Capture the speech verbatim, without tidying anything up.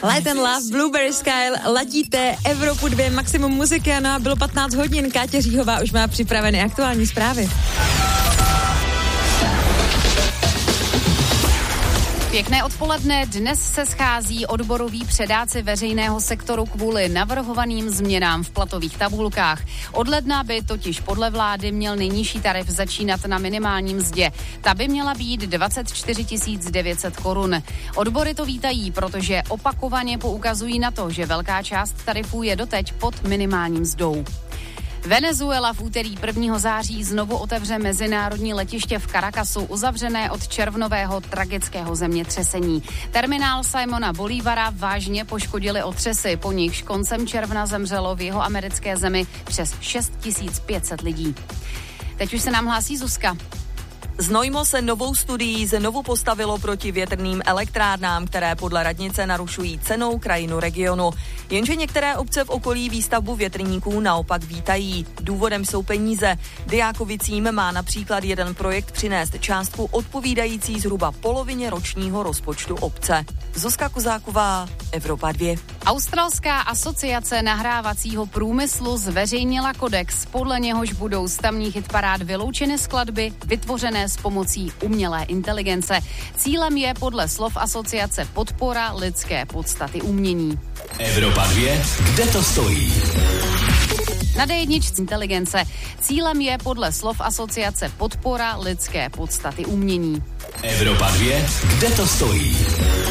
Light and Love, Blueberry Sky, ladíte Evropu dva, maximum muziky, no a bylo patnáct hodin, Káťa Říhová už má připraveny aktuální zprávy. Pěkné odpoledne, dnes se schází odboroví předáci veřejného sektoru kvůli navrhovaným změnám v platových tabulkách. Od ledna by totiž podle vlády měl nejnižší tarif začínat na minimální mzdě. Ta by měla být dvacet čtyři tisíc devět set korun. Odbory to vítají, protože opakovaně poukazují na to, že velká část tarifů je doteď pod minimální mzdou. Venezuela v úterý prvního září znovu otevře mezinárodní letiště v Caracasu, uzavřené od červnového tragického zemětřesení. Terminál Simona Bolívara vážně poškodili otřesy, po nichž koncem června zemřelo v jeho americké zemi přes šest tisíc pět set lidí. Teď už se nám hlásí Zuzka. Znojmo se novou studií znovu postavilo proti větrným elektrárnám, které podle radnice narušují cennou krajinu regionu. Jenže některé obce v okolí výstavbu větrníků naopak vítají. Důvodem jsou peníze. Diákovicím má například jeden projekt přinést částku odpovídající zhruba polovině ročního rozpočtu obce. Zuzka Kozáková, Evropa dva. Australská asociace nahrávacího průmyslu zveřejnila kodex, podle něhož budou z tamních hitparád vyloučeny skladby vytvořené s pomocí umělé inteligence. Cílem je podle slov asociace podpora lidské podstaty umění. Evropa dva, kde to stojí? Na dé jedna inteligence. Cílem je podle slov asociace podpora lidské podstaty umění. Evropa dva, kde to stojí?